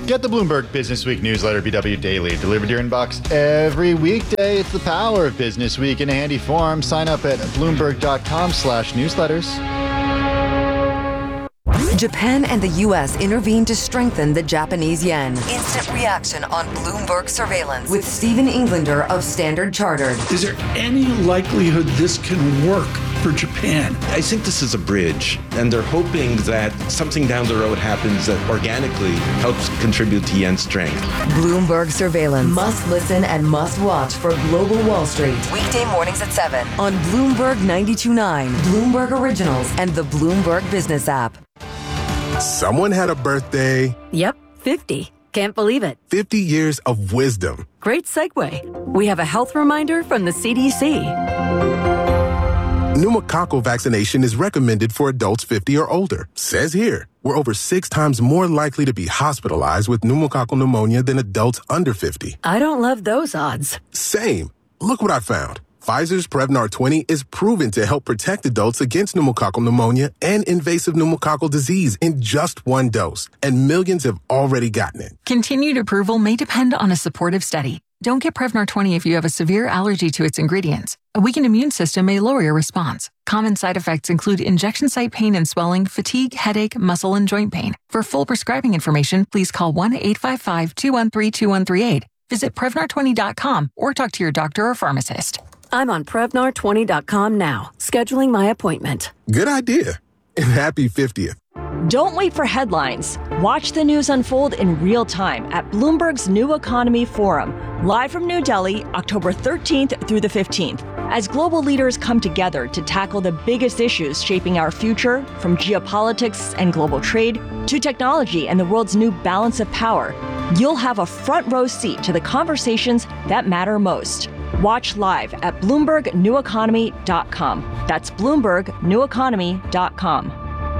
Get the Bloomberg Business Week newsletter, BW Daily, delivered to your inbox every weekday. It's the power of Business Week in a handy form. Sign up at bloomberg.com/newsletters. Japan and the U.S. intervene to strengthen the Japanese yen. Instant reaction on Bloomberg Surveillance with Stephen Englander of Standard Chartered. Is there any likelihood this can work for Japan? I think this is a bridge, and they're hoping that something down the road happens that organically helps contribute to yen strength. Bloomberg Surveillance. Must listen and must watch for Global Wall Street. Weekday mornings at 7 on Bloomberg 92.9, Bloomberg Originals, and the Bloomberg Business app. Someone had a birthday. Yep, 50. Can't believe it. 50 years of wisdom. Great segue. We have a health reminder from the CDC. Pneumococcal vaccination is recommended for adults 50 or older. Says here, we're over 6 times more likely to be hospitalized with pneumococcal pneumonia than adults under 50. I don't love those odds. Same. Look what I found. Pfizer's Prevnar 20 is proven to help protect adults against pneumococcal pneumonia and invasive pneumococcal disease in just 1 dose, and millions have already gotten it. Continued approval may depend on a supportive study. Don't get Prevnar 20 if you have a severe allergy to its ingredients. A weakened immune system may lower your response. Common side effects include injection site pain and swelling, fatigue, headache, muscle, and joint pain. For full prescribing information, please call 1-855-213-2138. Visit Prevnar20.com or talk to your doctor or pharmacist. I'm on Prevnar20.com now, scheduling my appointment. Good idea. And happy 50th. Don't wait for headlines. Watch the news unfold in real time at Bloomberg's New Economy Forum, live from New Delhi, October 13th through the 15th. As global leaders come together to tackle the biggest issues shaping our future, from geopolitics and global trade to technology and the world's new balance of power, you'll have a front row seat to the conversations that matter most. Watch live at BloombergNewEconomy.com. That's BloombergNewEconomy.com.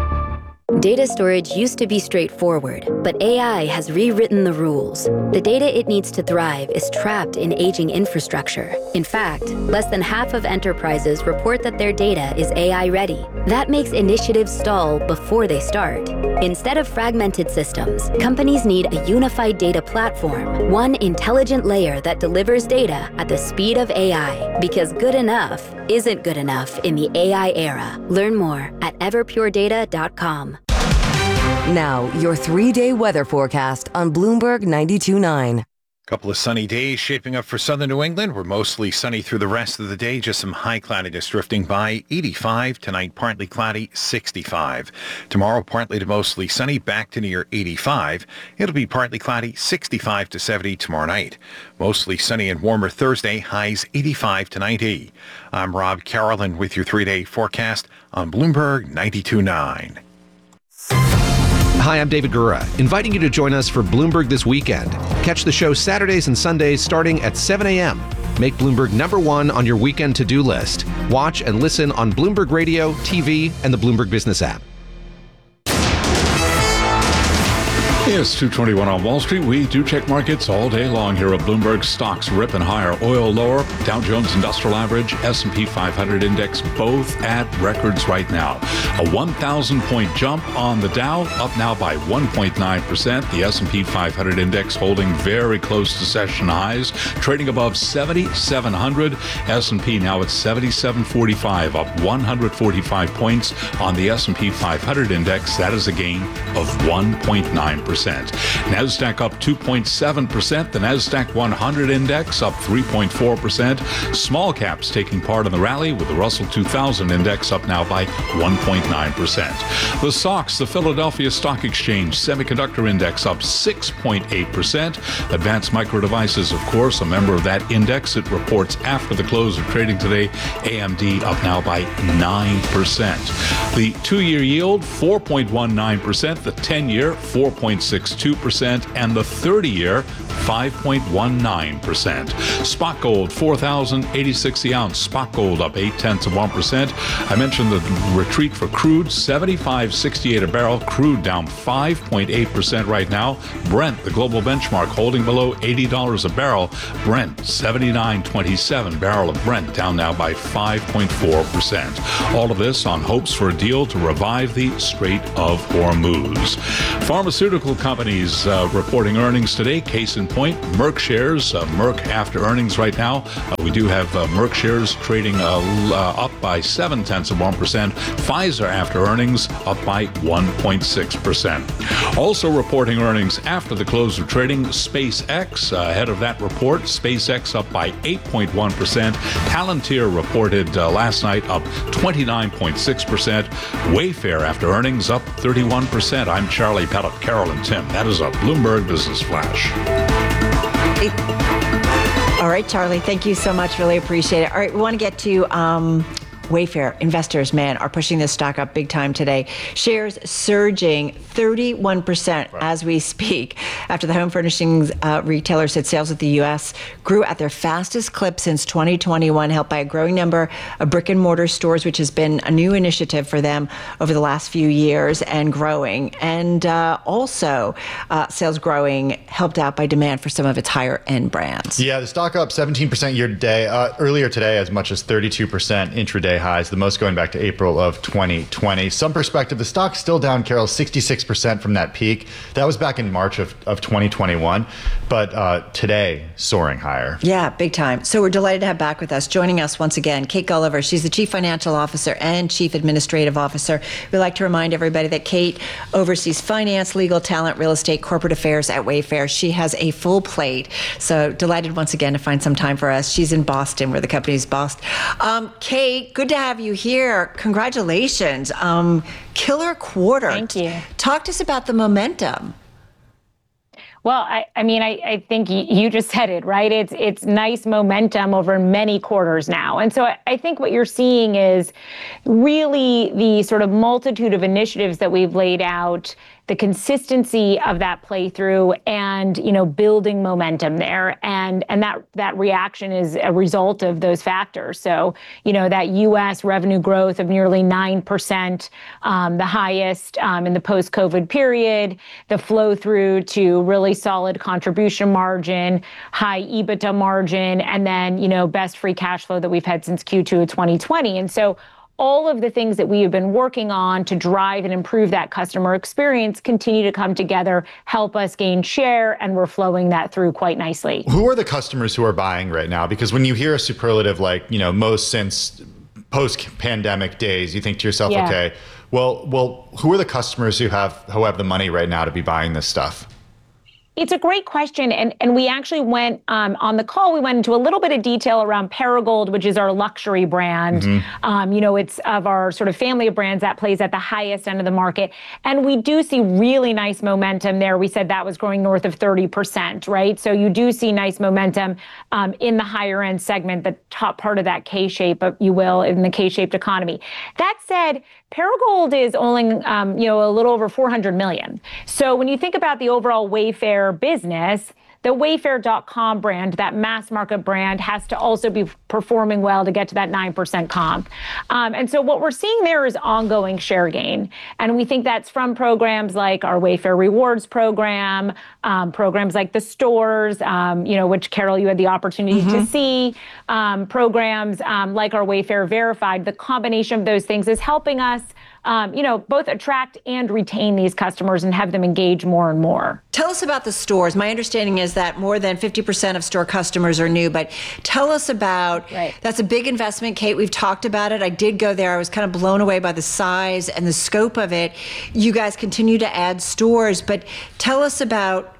Data storage used to be straightforward, but AI has rewritten the rules. The data it needs to thrive is trapped in aging infrastructure. In fact, less than half of enterprises report that their data is AI ready. That makes initiatives stall before they start. Instead of fragmented systems, companies need a unified data platform, one intelligent layer that delivers data at the speed of AI. Because good enough isn't good enough in the AI era. Learn more at everpuredata.com. Now, your 3-day weather forecast on Bloomberg 92.9. Couple of sunny days shaping up for southern New England. We're mostly sunny through the rest of the day. Just some high cloudiness drifting by. 85 tonight, partly cloudy, 65. Tomorrow, partly to mostly sunny, back to near 85. It'll be partly cloudy, 65 to 70 tomorrow night. Mostly sunny and warmer Thursday, highs 85 to 90. I'm Rob Carolan with your 3-day forecast on Bloomberg 92.9. Hi, I'm David Gura, inviting you to join us for Bloomberg This Weekend. Catch the show Saturdays and Sundays starting at 7 a.m. Make Bloomberg #1 on your weekend to-do list. Watch and listen on Bloomberg Radio, TV, and the Bloomberg Business app. It's 2:21 on Wall Street. We do check markets all day long here at Bloomberg. Stocks ripping higher, oil lower, Dow Jones Industrial Average, S&P 500 Index, both at records right now. A 1,000-point jump on the Dow, up now by 1.9%. The S&P 500 Index holding very close to session highs, trading above 7,700. S&P now at 7,745, up 145 points on the S&P 500 Index. That is a gain of 1.9%. NASDAQ up 2.7%. The NASDAQ 100 Index up 3.4%. Small caps taking part in the rally, with the Russell 2000 Index up now by 1.9%. The SOX, the Philadelphia Stock Exchange Semiconductor Index, up 6.8%. Advanced Micro Devices, of course, a member of that index. It reports after the close of trading today. AMD up now by 9%. The 2-year yield, 4.19%. The 10-year, 4.62%, and the 30-year, 5.19%. Spot gold, $4,086 the ounce. Spot gold up 0.8%. I mentioned the retreat for crude, $75.68 a barrel. Crude down 5.8% right now. Brent, the global benchmark, holding below $80 a barrel. Brent, $79.27 barrel of Brent, down now by 5.4%. All of this on hopes for a deal to revive the Strait of Hormuz. Pharmaceutical pharmaceutical companies reporting earnings today. Case in point, Merck shares. Merck after earnings right now. We do have Merck shares trading up by 0.7%. Pfizer after earnings up by 1.6%. Also reporting earnings after the close of trading, SpaceX. Ahead of that report, SpaceX up by 8.1%. Palantir reported last night up 29.6%. Wayfair after earnings up 31%. I'm Charlie Pellet, Carol and Tim. That is a Bloomberg Business Flash. All right, Charlie, thank you so much. Really appreciate it. All right, we want to get to Wayfair. Investors, man, are pushing this stock up big time today. Shares surging 31% as we speak after the home furnishings retailer said sales at the U.S. grew at their fastest clip since 2021, helped by a growing number of brick and mortar stores, which has been a new initiative for them over the last few years and growing. And also sales growing, helped out by demand for some of its higher end brands. Yeah, the stock up 17% year to day. Earlier today, as much as 32% intraday highs, the most going back to April of 2020. Some perspective, the stock's still down, Carol, 66% from that peak. That was back in March of 2021, but today soaring higher. Yeah, big time. So we're delighted to have back with us, joining us once again, Kate Gulliver. She's the Chief Financial Officer and Chief Administrative Officer. We like to remind everybody that Kate oversees finance, legal, talent, real estate, corporate affairs at Wayfair. She has a full plate. So delighted once again to find some time for us. She's in Boston, where the company's based. Kate, good to have you here. Congratulations. Killer quarter. Thank you. Talk to us about the momentum. Well, I think you just said it, right? It's nice momentum over many quarters now. And so I think what you're seeing is really the sort of multitude of initiatives that we've laid out, the consistency of that playthrough, and, building momentum there. And that reaction is a result of those factors. So, that U.S. revenue growth of nearly 9%, the highest in the post-COVID period, the flow through to really solid contribution margin, high EBITDA margin, and then, best free cash flow that we've had since Q2 of 2020. And so all of the things that we have been working on to drive and improve that customer experience continue to come together, help us gain share, and we're flowing that through quite nicely. Who are the customers who are buying right now? Because when you hear a superlative like, most since post-pandemic days, you think to yourself, okay, well, who are the customers who have the money right now to be buying this stuff? It's a great question. And we actually went on the call, we went into a little bit of detail around Perigold, which is our luxury brand. Mm-hmm. It's of our sort of family of brands that plays at the highest end of the market. And we do see really nice momentum there. We said that was growing north of 30%, right? So you do see nice momentum in the higher end segment, the top part of that K-shape, if you will, in the K-shaped economy. That said, Perigold is only, a little over 400 million. So when you think about the overall Wayfair business, the Wayfair.com brand, that mass market brand, has to also be performing well to get to that 9% comp. And so what we're seeing there is ongoing share gain. And we think that's from programs like our Wayfair Rewards program, programs like the stores, which, Carol, you had the opportunity to see, programs like our Wayfair Verified. The combination of those things is helping us both attract and retain these customers and have them engage more and more. Tell us about the stores. My understanding is that more than 50% of store customers are new, but tell us about, that's a big investment, Kate. We've talked about it. I did go there. I was kind of blown away by the size and the scope of it. You guys continue to add stores, but tell us about,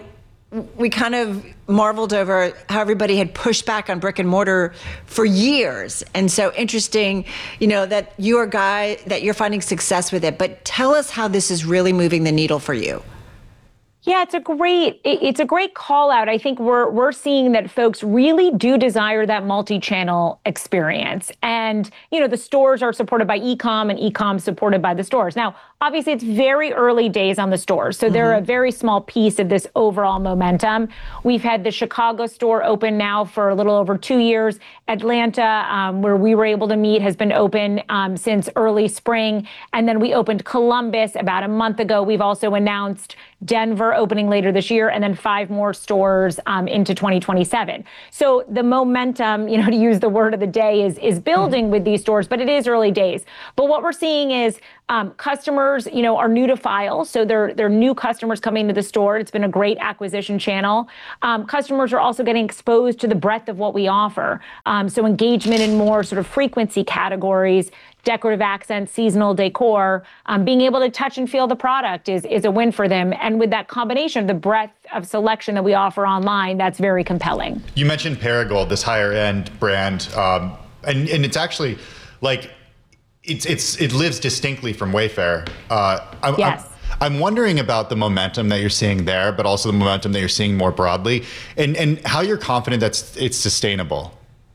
we kind of marveled over how everybody had pushed back on brick and mortar for years. And so interesting, that you're finding success with it. But tell us how this is really moving the needle for you. Yeah, it's a great call out. I think we're seeing that folks really do desire that multi-channel experience. And, the stores are supported by e-com and e-com supported by the stores. Now, obviously, it's very early days on the stores. So they're a very small piece of this overall momentum. We've had the Chicago store open now for a little over 2 years. Atlanta, where we were able to meet, has been open since early spring. And then we opened Columbus about a month ago. We've also announced Denver opening later this year, and then 5 more stores into 2027. So the momentum, to use the word of the day, is building with these stores, but it is early days. But what we're seeing is Customers, are new to file, so they're new customers coming to the store. It's been a great acquisition channel. Customers are also getting exposed to the breadth of what we offer. So engagement in more sort of frequency categories, decorative accents, seasonal decor, being able to touch and feel the product is a win for them. And with that combination of the breadth of selection that we offer online, that's very compelling. You mentioned Perigold, this higher end brand, and it's actually like it lives distinctly from Wayfair. Yes. I'm wondering about the momentum that you're seeing there, but also the momentum that you're seeing more broadly, and how you're confident that it's sustainable.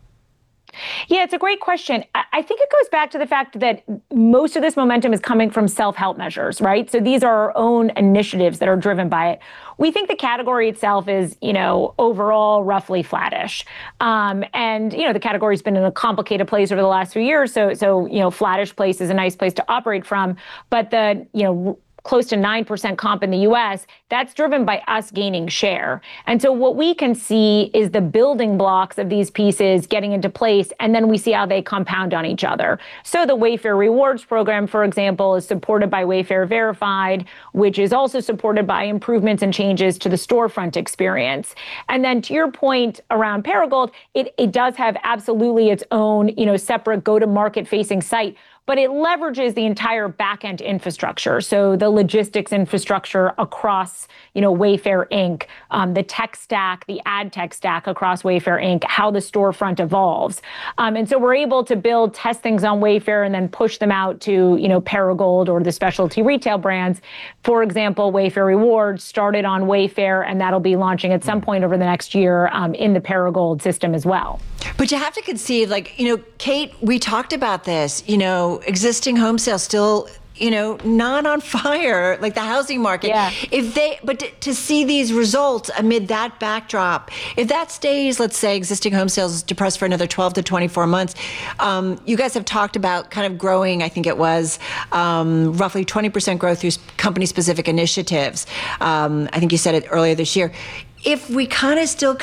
Yeah, it's a great question. I think it goes back to the fact that most of this momentum is coming from self-help measures, right? So these are our own initiatives that are driven by it. We think the category itself is, overall roughly flattish. And, the category's been in a complicated place over the last few years. So flattish place is a nice place to operate from. But the, close to 9% comp in the US, that's driven by us gaining share. And so what we can see is the building blocks of these pieces getting into place, and then we see how they compound on each other. So the Wayfair Rewards program, for example, is supported by Wayfair Verified, which is also supported by improvements and changes to the storefront experience. And then to your point around Perigold, it does have absolutely its own, separate go-to-market facing site, but it leverages the entire back-end infrastructure. So the logistics infrastructure across, Wayfair Inc., the tech stack, the ad tech stack across Wayfair Inc., how the storefront evolves. And so we're able to test things on Wayfair and then push them out to, Perigold or the specialty retail brands. For example, Wayfair Rewards started on Wayfair, and that'll be launching at some point over the next year in the Perigold system as well. But you have to concede, Kate, we talked about this, existing home sales still, not on fire, like the housing market. Yeah. But to see these results amid that backdrop, if that stays, let's say existing home sales depressed for another 12 to 24 months, you guys have talked about kind of growing, I think it was roughly 20% growth through company-specific initiatives. I think you said it earlier this year. If we kind of still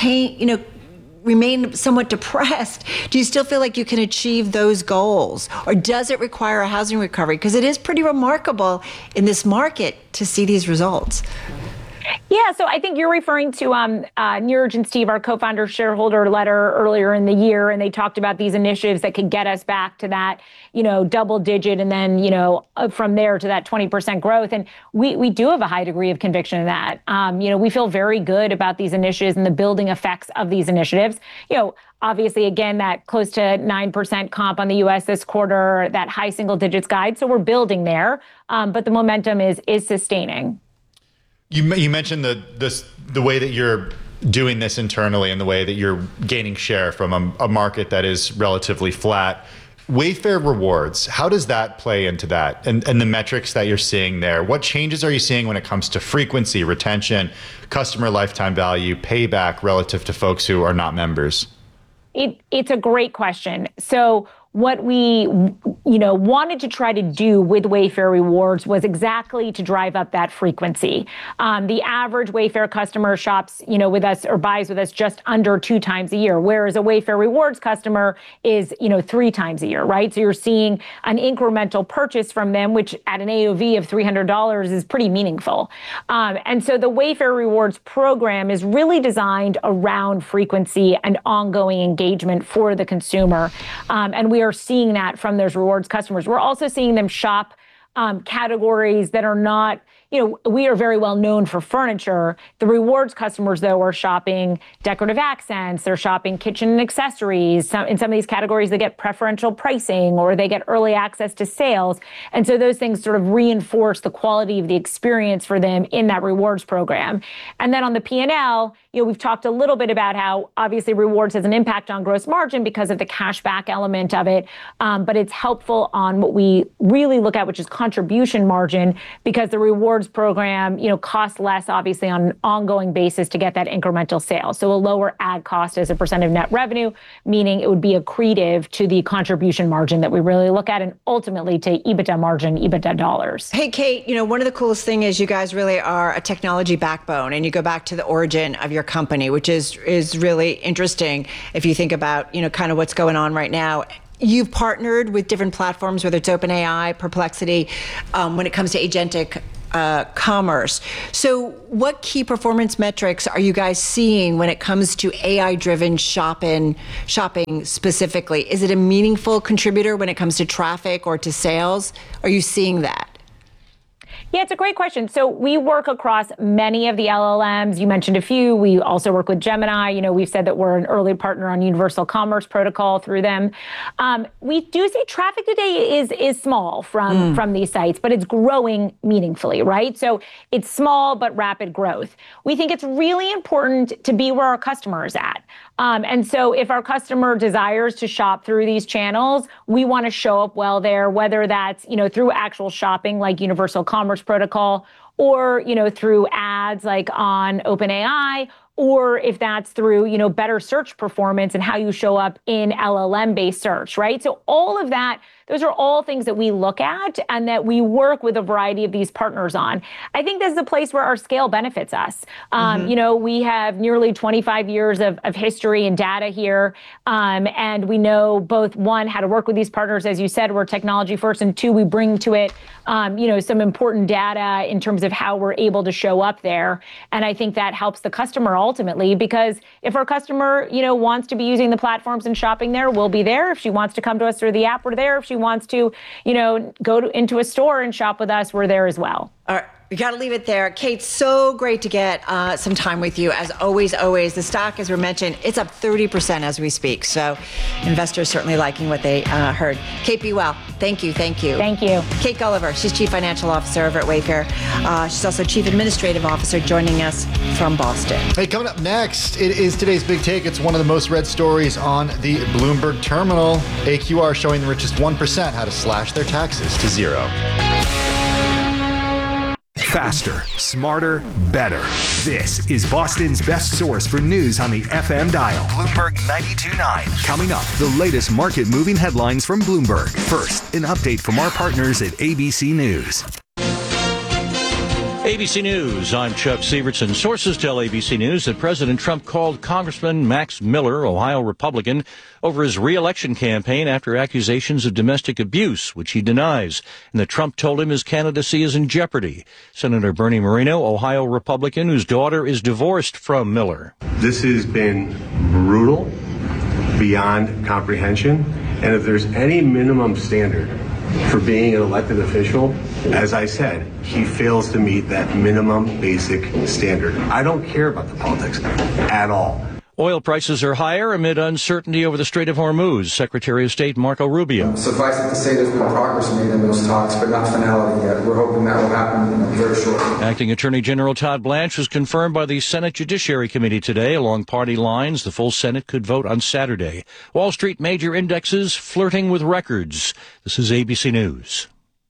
remain somewhat depressed, do you still feel like you can achieve those goals? Or does it require a housing recovery? Because it is pretty remarkable in this market to see these results. Yeah, so I think you're referring to Niraj and Steve, our co-founder shareholder letter earlier in the year, and they talked about these initiatives that could get us back to that, double digit, and then, from there to that 20% growth. And we do have a high degree of conviction in that. We feel very good about these initiatives and the building effects of these initiatives. Obviously, again, that close to 9% comp on the U.S. this quarter, that high single digits guide. So we're building there, but the momentum is sustaining. You mentioned the way that you're doing this internally and the way that you're gaining share from a market that is relatively flat. Wayfair Rewards, how does that play into that and the metrics that you're seeing there? What changes are you seeing when it comes to frequency, retention, customer lifetime value, payback relative to folks who are not members? It's a great question. So what we, wanted to try to do with Wayfair Rewards was exactly to drive up that frequency. The average Wayfair customer shops, with us or buys with us just under 2 times a year, whereas a Wayfair Rewards customer is, 3 times a year, right? So you're seeing an incremental purchase from them, which at an AOV of $300 is pretty meaningful. And so the Wayfair Rewards program is really designed around frequency and ongoing engagement for the consumer. And we are seeing that from those rewards customers. We're also seeing them shop categories that are not, we are very well known for furniture. The rewards customers, though, are shopping decorative accents. They're shopping kitchen and accessories. In some of these categories, they get preferential pricing or they get early access to sales. And so those things sort of reinforce the quality of the experience for them in that rewards program. And then on the P&L, we've talked a little bit about how obviously rewards has an impact on gross margin because of the cash back element of it. But it's helpful on what we really look at, which is contribution margin, because the rewards program, costs less obviously on an ongoing basis to get that incremental sale. So a lower ad cost as a percent of net revenue, meaning it would be accretive to the contribution margin that we really look at and ultimately to EBITDA margin, EBITDA dollars. Hey, Kate, one of the coolest things is you guys really are a technology backbone, and you go back to the origin of your company, which is really interesting if you think about, kind of what's going on right now. you've partnered with different platforms, whether it's OpenAI, Perplexity, when it comes to agentic commerce. So what key performance metrics are you guys seeing when it comes to AI-driven shopping specifically? Is it a meaningful contributor when it comes to traffic or to sales? Are you seeing that? Yeah, it's a great question. So we work across many of the LLMs. You mentioned a few. We also work with Gemini. You know, we've said that we're an early partner on Universal Commerce Protocol through them. We do see traffic today is small from these sites, but it's growing meaningfully, right? So it's small but rapid growth. We think it's really important to be where our customer is at. And so if our customer desires to shop through these channels, we want to show up well there, whether that's, you know, through actual shopping like Universal Commerce Protocol, or, you know, through ads like on OpenAI, or if that's through, you know, better search performance and how you show up in LLM-based search, right? So all of that, those are all things that we look at and that we work with a variety of these partners on. I think this is a place where our scale benefits us. You know, we have nearly 25 years of history and data here. And we know both, one, how to work with these partners. As you said, we're technology first, and two, we bring to it, you know, some important data in terms of how we're able to show up there. And I think that helps the customer ultimately, because if our customer, you know, wants to be using the platforms and shopping there, we'll be there. If she wants to come to us through the app, we're there. If she wants to, you know, go into a store and shop with us, we're there as well. All right. We got to leave it there. Kate, so great to get some time with you. As always, the stock, as we mentioned, it's up 30% as we speak. So investors certainly liking what they heard. Kate, be well. Thank you. Thank you. Thank you. Kate Gulliver, she's Chief Financial Officer over at Wayfair. She's also Chief Administrative Officer, joining us from Boston. Hey, coming up next, it is today's big take. It's one of the most read stories on the Bloomberg terminal. AQR showing the richest 1% how to slash their taxes to zero. Faster, smarter, better. This is Boston's best source for news on the FM dial. Bloomberg 92.9. Coming up, the latest market-moving headlines from Bloomberg. First, an update from our partners at ABC News. ABC News, I'm Chuck Sievertson. Sources tell ABC News that President Trump called Congressman Max Miller, Ohio Republican, over his re-election campaign after accusations of domestic abuse, which he denies, and that Trump told him his candidacy is in jeopardy. Senator Bernie Moreno, Ohio Republican, whose daughter is divorced from Miller. This has been brutal, beyond comprehension, and if there's any minimum standard for being an elected official, as I said, he fails to meet that minimum basic standard. I don't care about the politics at all. Oil prices are higher amid uncertainty over the Strait of Hormuz. Secretary of State Marco Rubio. Suffice it to say there's been progress made in those talks, but not finality yet. We're hoping that will happen very shortly. Acting Attorney General Todd Blanche was confirmed by the Senate Judiciary Committee today. Along party lines, the full Senate could vote on Saturday. Wall Street major indexes flirting with records. This is ABC News.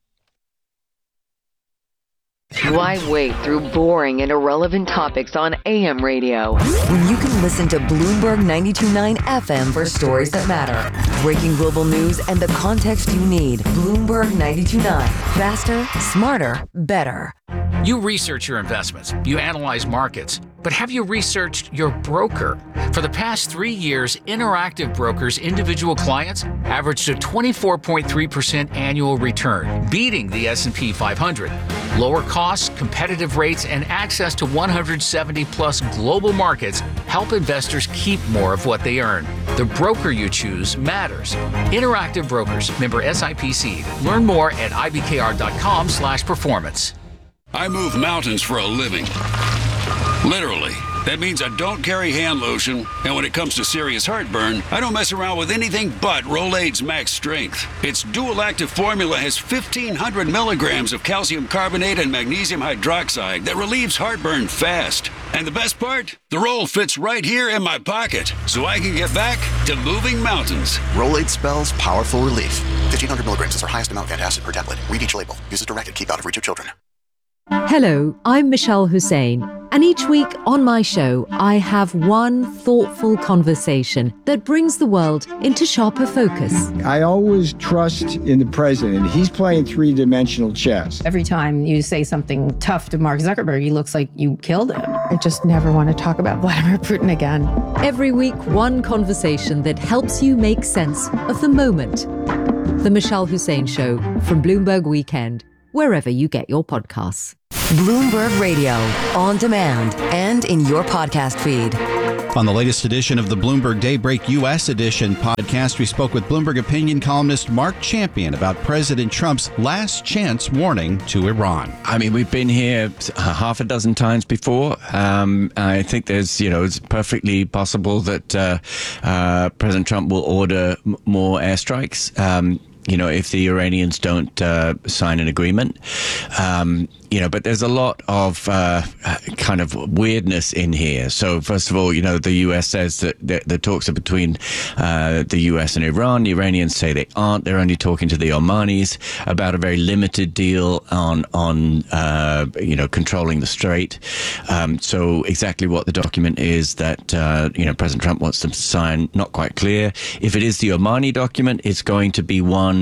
Why wait through boring and irrelevant topics on AM radio when you can listen to Bloomberg 92.9 FM for stories that matter? Breaking global news and the context you need. Bloomberg 92.9. Faster, smarter, better. You research your investments. You analyze markets. But have you researched your broker? For the past 3 years, Interactive Brokers' individual clients averaged a 24.3% annual return, beating the S&P 500. Lower costs, competitive rates, and access to 170-plus global markets help investors keep more of what they earn. The broker you choose matters. Interactive Brokers, member SIPC. Learn more at ibkr.com/performance. I move mountains for a living. Literally. That means I don't carry hand lotion, and when it comes to serious heartburn, I don't mess around with anything but Rolaids Max Strength. Its dual-active formula has 1,500 milligrams of calcium carbonate and magnesium hydroxide that relieves heartburn fast. And the best part? The roll fits right here in my pocket, so I can get back to moving mountains. Rolaids spells powerful relief. 1,500 milligrams is our highest amount of antacid per tablet. Read each label. Use as directed. Keep out of reach of children. Hello, I'm Michelle Hussein. And each week on my show, I have one thoughtful conversation that brings the world into sharper focus. I always trust in the president. He's playing three-dimensional chess. Every time you say something tough to Mark Zuckerberg, he looks like you killed him. I just never want to talk about Vladimir Putin again. Every week, one conversation that helps you make sense of the moment. The Michelle Hussein Show from Bloomberg Weekend, wherever you get your podcasts. Bloomberg Radio, on demand and in your podcast feed. On the latest edition of the Bloomberg Daybreak U.S. Edition podcast, we spoke with Bloomberg opinion columnist Mark Champion about President Trump's last chance warning to Iran. I mean, we've been here half a dozen times before. I think there's, it's perfectly possible that President Trump will order more airstrikes. If the Iranians don't sign an agreement. But there's a lot of kind of weirdness in here. So first of all, the U.S. says that the talks are between the U.S. and Iran. The Iranians say they aren't. They're only talking to the Omanis about a very limited deal on controlling the strait. So exactly what the document is that, President Trump wants them to sign, not quite clear. If it is the Omani document, it's going to be one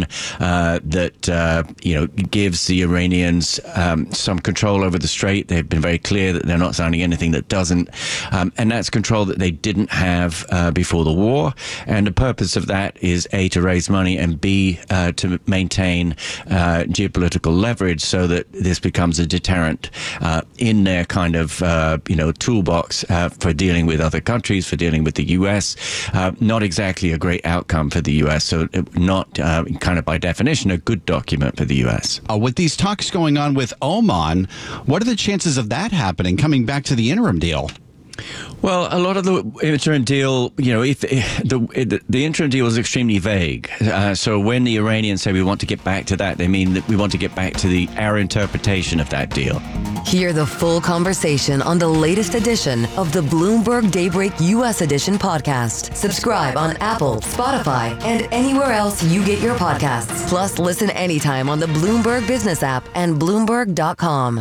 that, gives the Iranians some control over the strait. They've been very clear that they're not signing anything that doesn't. And that's control that they didn't have before the war. And the purpose of that is A, to raise money, and B, to maintain geopolitical leverage so that this becomes a deterrent in their kind of, toolbox for dealing with other countries, for dealing with the U.S. Not exactly a great outcome for the U.S. So not kind of by definition a good document for the U.S. With these talks going on with Oman, what are the chances of that happening, coming back to the interim deal? Well, a lot of the interim deal, if the interim deal is extremely vague. So when the Iranians say we want to get back to that, they mean that we want to get back to our interpretation of that deal. Hear the full conversation on the latest edition of the Bloomberg Daybreak U.S. Edition podcast. Subscribe on Apple, Spotify, and anywhere else you get your podcasts. Plus, listen anytime on the Bloomberg Business app and Bloomberg.com.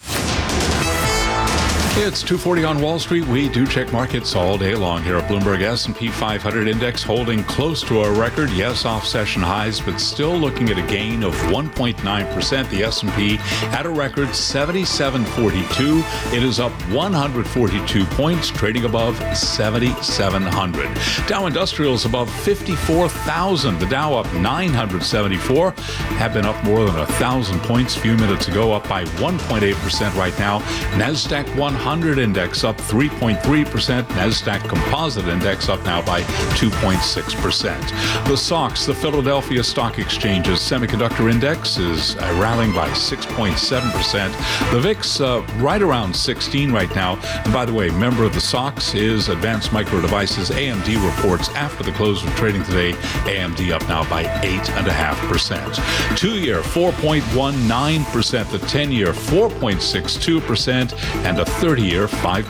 It's 2:40 on Wall Street. We do check markets all day long here at Bloomberg. S&P 500 index holding close to a record. Yes, off session highs, but still looking at a gain of 1.9%. The S&P at a record 7742. It is up 142 points, trading above 7,700. Dow Industrials above 54,000. The Dow up 974. Have been up more than 1,000 points a few minutes ago, up by 1.8% right now. Nasdaq 100 index up 3.3%. Nasdaq Composite Index up now by 2.6%. The SOX, the Philadelphia Stock Exchange's Semiconductor Index, is rallying by 6.7%. The VIX right around 16 right now. And by the way, member of the SOX is Advanced Micro Devices. AMD reports after the close of trading today. AMD up now by 8.5%. 2-year 4.19%. The 10-year 4.62%. And a 30-year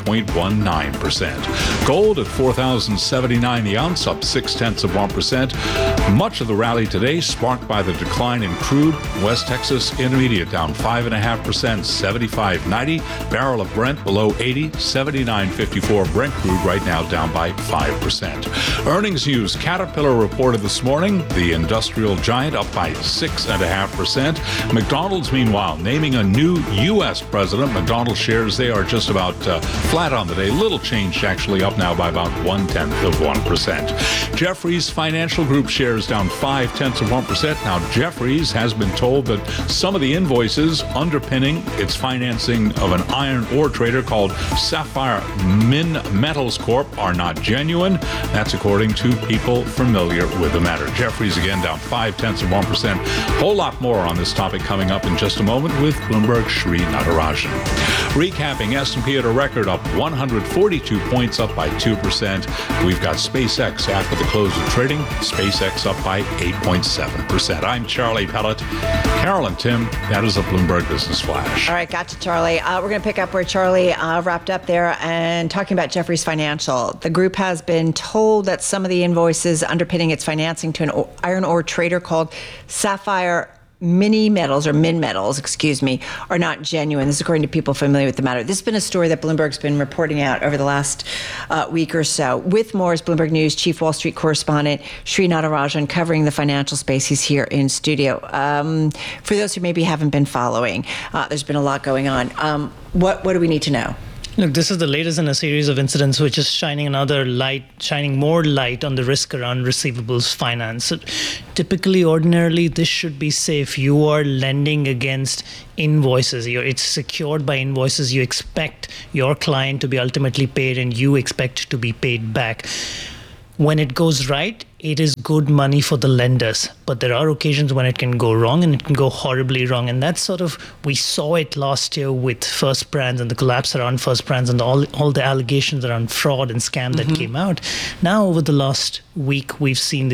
5.19%. Gold at $4,079 the ounce, up 0.6%. Much of the rally today sparked by the decline in crude. West Texas Intermediate down 5.5%, $75.90. Barrel of Brent below 80, $79.54. Brent crude right now down by 5%. Earnings news. Caterpillar reported this morning. The industrial giant up by 6.5%. McDonald's, meanwhile, naming a new U.S. president. McDonald's shares, they are just about flat on the day. Little change, actually, up now by about 0.1%. Jefferies Financial Group shares down 0.5%. Now, Jefferies has been told that some of the invoices underpinning its financing of an iron ore trader called Sapphire Min Metals Corp are not genuine. That's according to people familiar with the matter. Jefferies again down 0.5%. Whole lot more on this topic coming up in just a moment with Bloomberg's Sri Natarajan. Recapping, S&P at a record up 142 points, up by 2%. We've got SpaceX after the close of trading. SpaceX up by 8.7%. I'm Charlie Pellet. Carol and Tim, that is a Bloomberg Business Flash. All right, gotcha, Charlie. We're going to pick up where Charlie wrapped up there and talking about Jefferies Financial. The group has been told that some of the invoices underpinning its financing to an iron ore trader called Sapphire mini metals or min metals, are not genuine. This is according to people familiar with the matter. This has been a story that Bloomberg's been reporting out over the last week or so. With more is Bloomberg News Chief Wall Street correspondent Sri Natarajan covering the financial space. He's here in studio. For those who maybe haven't been following, there's been a lot going on. What do we need to know? Look, this is the latest in a series of incidents which is shining more light on the risk around receivables finance. So typically, ordinarily, this should be safe. You are lending against invoices. It's secured by invoices. You expect your client to be ultimately paid and you expect to be paid back. When it goes right, it is good money for the lenders. But there are occasions when it can go wrong, and it can go horribly wrong. And that's we saw it last year with First Brands and the collapse around First Brands and all the allegations around fraud and scam that came out. Now, over the last week, we've seen